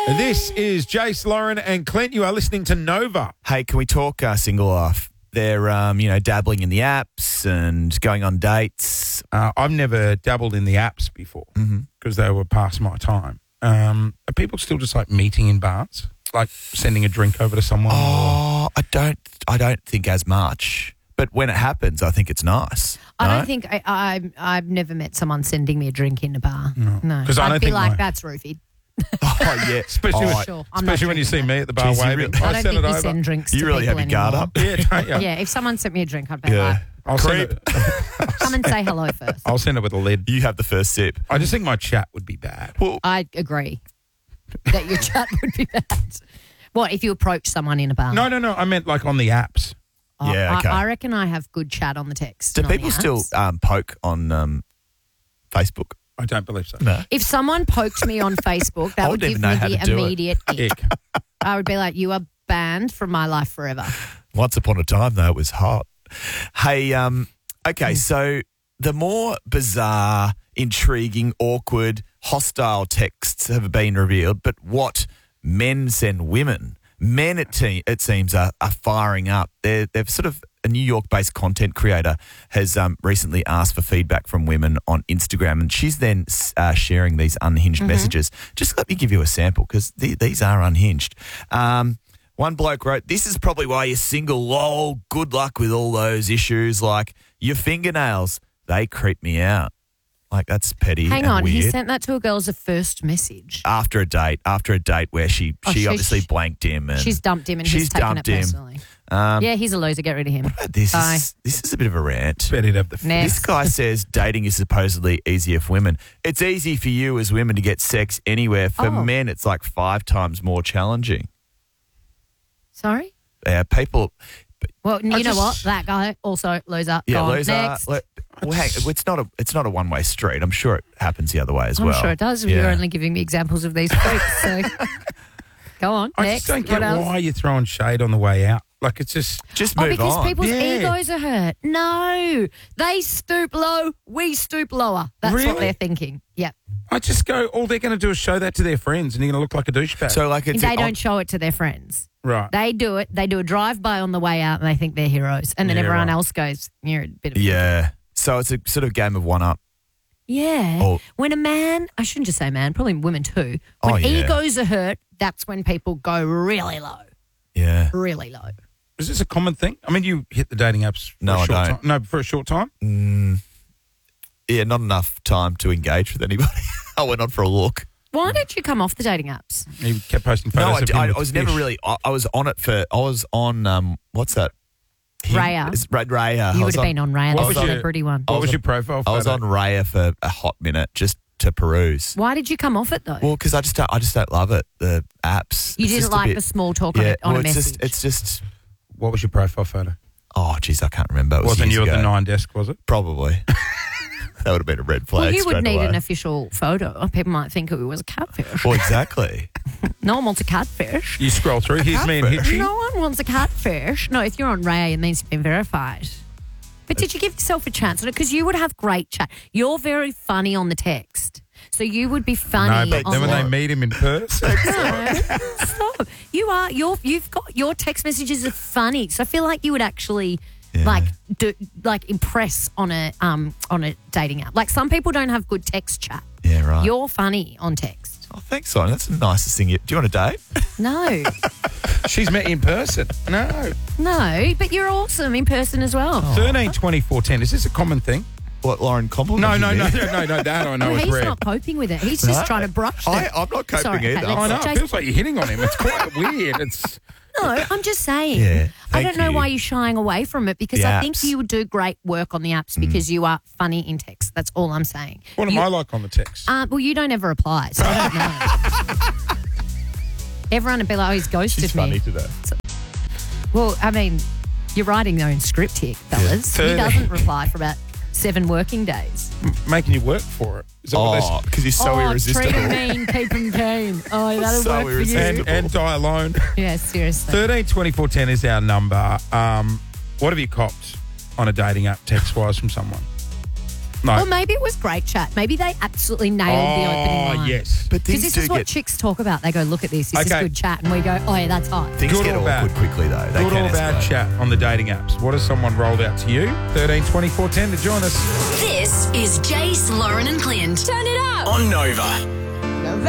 This is Jace, Lauren and Clint. You are listening to Nova. Hey, can we talk single life? They're, dabbling in the apps and going on dates. I've never dabbled in the apps before because they were past my time. Are people still just like meeting in bars, like sending a drink over to someone? Oh, I don't think as much. But when it happens, I think it's nice. I don't think I've never met someone sending me a drink in a bar. No, 'Cause I don't I'd be think like, my- that's roofied. Oh, yeah. Especially, Sure, I'm not especially when you see drinking me at the bar Jeez, you waving. really- I I don't send think it you over. send drinks You to really people have your guard anymore. up. Yeah, don't you? Yeah, if someone sent me a drink, I'd be Yeah. like, I'll send Creep. it. come and say hello first. I'll send it with a lid. You have the first sip. I just think my chat would be bad. I agree that your chat would be bad. What, if you approach someone in a bar? No. I meant like on the apps. Oh, Yeah, okay. I reckon I have good chat on the text. Do not the people still apps. poke on Facebook? I don't believe so. No. If someone poked me on Facebook, I that would wouldn't give even know me how the to do it. immediate ick. Ick. I would be like, you are banned from my life forever. Once upon a time, though, it was hot. Hey, okay, so the more bizarre, intriguing, awkward, hostile texts have been revealed, but what men send women, men it seems are firing up. They've sort of, a New York-based content creator has recently asked for feedback from women on Instagram, and she's then sharing these unhinged messages. Just let me give you a sample because these are unhinged. One bloke wrote, "This is probably why you're single. Lol, good luck with all those issues. Like your fingernails, they creep me out." Like that's petty. Hang and on, weird. he sent that to a girl as a first message. After a date where she she- obviously blanked him and She's dumped him and she's he's taken it dumped him. personally. Yeah, he's a loser. Get rid of him. This Bye. is a bit of a rant. Better to have the Next. This guy says dating is supposedly easier for women. It's easy for you as women to get sex anywhere. For Oh. men, it's like 5 times more challenging. Sorry? People. Well, you know what? That guy also loser. Yeah, Go on. loser. Next. Well, hang, it's not a one-way street. I'm sure it happens the other way as I'm well. sure it does. Yeah. You're only giving me examples of these freaks. So go on. I Next. just don't What get else? why you're throwing shade on the way out. Like it's just move because on. people's Yeah. egos are hurt. No, they stoop low, we stoop lower. That's Really? what they're thinking. Yep. I just go, all they're going to do is show that to their friends and you're going to look like a douchebag. So like it's They don't show it to their friends. right. They do it. They do a drive-by on the way out and they think they're heroes. And then Yeah, everyone right. else goes, you're a bit of yeah. So it's a sort of game of one-up. Yeah. Or- When a man, I shouldn't just say man, probably women too, when Oh, yeah. egos are hurt, that's when people go really low. Yeah. Really low. Is this a common thing? I mean, you hit the dating apps for No, a I short don't. time. No, for a short time? Yeah, not enough time to engage with anybody. I went on for a look. Why did you come off the dating apps? You kept posting No, photos of him I with was fish. never really. I was on it for. I was on. What's that? Raya. It's Raya. You would have been on Raya, What the was your- celebrity one. What was your profile photo? I was on Raya for a hot minute just to peruse. Why did you come off it though? Well, because I just don't love it. The apps. You It's didn't just a like bit- the small talk Yeah, on well, a message. It's just. What was your profile photo? Oh, geez, I can't remember. It was Wasn't years you at the ago. 9 desk, was it? Probably. That would have been a red flag. well, you would straight need away. an official photo. People might think it was a catfish. Well, exactly. No one wants a catfish. You scroll through. Here's me and Hitchy. No one wants a catfish. No, if you're on Ray, it means you've been verified. But did you give yourself a chance on it? Because you would have great chat. You're very funny on the text. So you would be No, funny but on then when the they meet him in person. No, stop. You've got your text messages are funny. So I feel like you would actually impress on a dating app. Like some people don't have good text chat. Yeah, right. You're funny on text. Oh, thanks, Simon. That's the nicest thing. Do you want a date? No. She's met in person. No. No, but you're awesome in person as well. 13, 24, 10. Is this a common thing? What, Lauren compliment? No. That I know is He's rare. not coping with it. He's just trying to brush it. I'm not coping Sorry, okay, either. let's- I know. It Jason- feels like you're hitting on him. It's quite weird. It's No, I'm just saying. Yeah, I thank don't know you. why you're shying away from it because The I think apps. you would do great work on the apps because you are funny in text. That's all I'm saying. what am You- I like on the text? Well, you don't ever reply, so I don't know. Everyone would be like, oh, he's ghosted She's me. funny today. Well, I mean, you're writing your own script here, fellas. He 30. doesn't reply for about 7 working days. Making you work for it. Is that what Oh, because you're so treat irresistible. him mean, keep him keen. Oh, that'll So work for you. irresistible. and die alone. Yeah, seriously. 13, 24, 10 is our number. What have you copped on a dating app text-wise from someone? No. Or maybe it was great chat. Maybe they absolutely nailed the opening line. Yes. But Because things this is do what get chicks talk about. They go, look at this. This is Okay. good chat. And we go, oh, yeah, that's hot. things Good get or bad? awkward quickly though. They Good can or bad escalate. chat on the dating apps? What has someone rolled out to you? 13 24 10 to join us. This is Jace, Lauren, and Clint. Turn it up. On Nova.